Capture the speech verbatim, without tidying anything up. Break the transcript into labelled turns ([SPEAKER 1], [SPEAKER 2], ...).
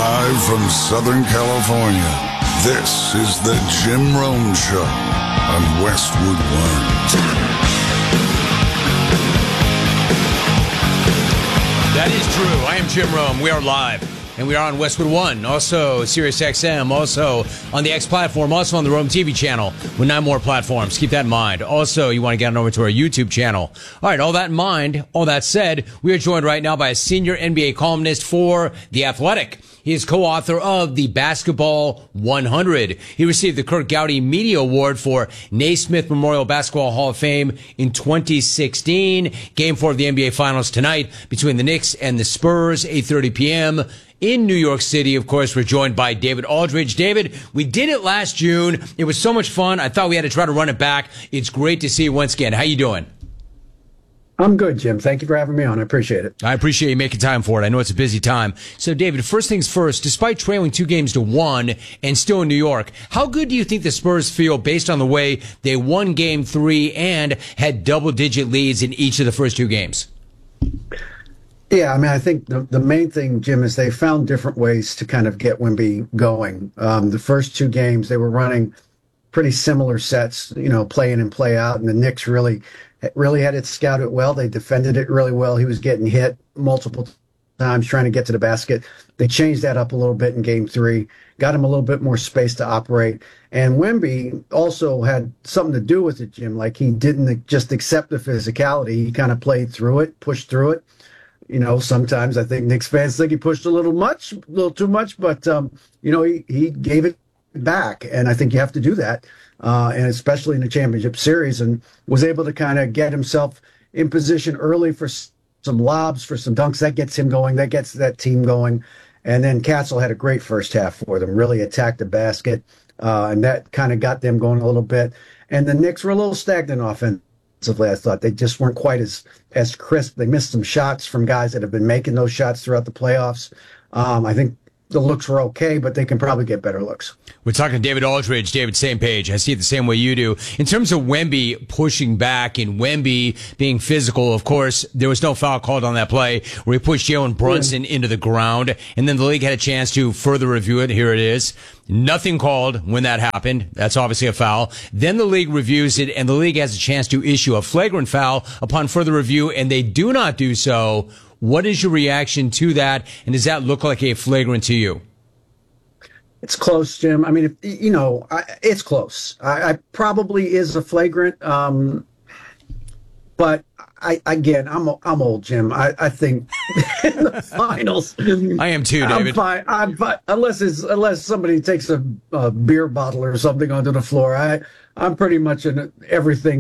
[SPEAKER 1] Live from Southern California, this is the Jim Rome Show on Westwood One.
[SPEAKER 2] That is true. I am Jim Rome. We are live. And we are on Westwood One, also Sirius X M, also on the X platform, also on the Rome T V channel with nine more platforms. Keep that in mind. Also, you want to get on over to our YouTube channel. All right, all that in mind, all that said, we are joined right now by a senior N B A columnist for The Athletic. He is co-author of the Basketball one hundred. He received the Kurt Gowdy Media Award for Naismith Memorial Basketball Hall of Fame in twenty sixteen. Game four of the N B A Finals tonight between the Knicks and the Spurs, eight thirty p.m. in New York City. Of course, we're joined by David Aldridge. David, we did it last June. It was so much fun. I thought we had to try to run it back. It's great to see you once again. How you doing?
[SPEAKER 3] I'm good, Jim. Thank you for having me on. I appreciate it.
[SPEAKER 2] I appreciate you making time for it. I know it's a busy time. So, David, first things first, despite trailing two games to one and still in New York, how good do you think the Spurs feel based on the way they won game three and had double-digit leads in each of the first two games?
[SPEAKER 3] Yeah, I mean, I think the, the main thing, Jim, is they found different ways to kind of get Wemby going. Um, the first two games, they were running pretty similar sets, you know, play in and play out, and the Knicks really really had it scouted well. They defended it really well. He was getting hit multiple times trying to get to the basket. They changed that up a little bit in game three, got him a little bit more space to operate. And Wemby also had something to do with it, Jim. Like, he didn't just accept the physicality. He kind of played through it, pushed through it. You know, sometimes I think Knicks fans think he pushed a little much, a little too much, but, um, you know, he, he gave it back. And I think you have to do that. Uh, and especially in the championship series, and was able to kind of get himself in position early for s- some lobs, for some dunks. That gets him going. That gets that team going. And then Castle had a great first half for them, really attacked the basket, uh, and that kind of got them going a little bit. And the Knicks were a little stagnant offensively, I thought. They just weren't quite as, as crisp. They missed some shots from guys that have been making those shots throughout the playoffs. Um, I think the looks were okay, but they can probably get better looks.
[SPEAKER 2] We're talking to David Aldridge. David, same page. I see it the same way you do. In terms of Wemby pushing back and Wemby being physical, of course, there was no foul called on that play where he pushed Jalen Brunson yeah. into the ground, and then the league had a chance to further review it. Here it is. Nothing called when that happened. That's obviously a foul. Then the league reviews it, and the league has a chance to issue a flagrant foul upon further review, and they do not do so. What is your reaction to that, and does that look like a flagrant to you?
[SPEAKER 3] It's close, Jim. I mean, if, you know, I, it's close. I, I probably is a flagrant, um, but I again, I'm I'm old, Jim. I, I think in the finals,
[SPEAKER 2] I am too, David.
[SPEAKER 3] I'm fine. I'm fine. Unless it's unless somebody takes a, a beer bottle or something onto the floor, I I'm pretty much in everything.